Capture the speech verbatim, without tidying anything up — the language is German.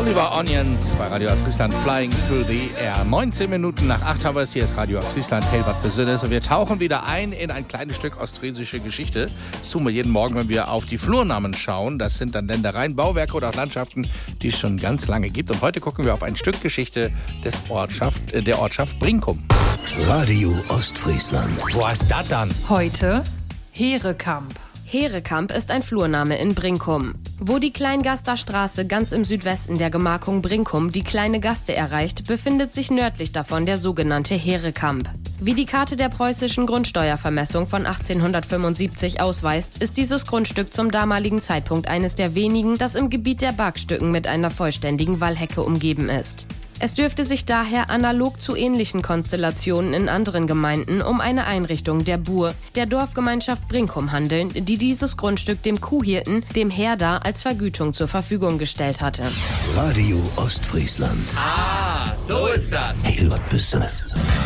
River Onions bei Radio Ostfriesland Flying Through the Air. neunzehn Minuten nach acht haben wir es. Hier ist Radio Ostfriesland, Helbert Besönes. Und wir tauchen wieder ein in ein kleines Stück ostfriesische Geschichte. Das tun wir jeden Morgen, wenn wir auf die Flurnamen schauen. Das sind dann Ländereien, Bauwerke oder auch Landschaften, die es schon ganz lange gibt. Und heute gucken wir auf ein Stück Geschichte des Ortschaft, äh, der Ortschaft Brinkum. Radio Ostfriesland. Wo ist das dann? Heute Heerekamp. Heerekamp ist ein Flurname in Brinkum. Wo die Kleingaster Straße ganz im Südwesten der Gemarkung Brinkum die kleine Gaste erreicht, befindet sich nördlich davon der sogenannte Heerekamp. Wie die Karte der preußischen Grundsteuervermessung von achtzehnhundertfünfundsiebzig ausweist, ist dieses Grundstück zum damaligen Zeitpunkt eines der wenigen, das im Gebiet der Bergstücken mit einer vollständigen Wallhecke umgeben ist. Es dürfte sich daher analog zu ähnlichen Konstellationen in anderen Gemeinden um eine Einrichtung der Bur, der Dorfgemeinschaft Brinkum handeln, die dieses Grundstück dem Kuhhirten, dem Herder, als Vergütung zur Verfügung gestellt hatte. Radio Ostfriesland. Ah, so ist das. Helbert Besönes.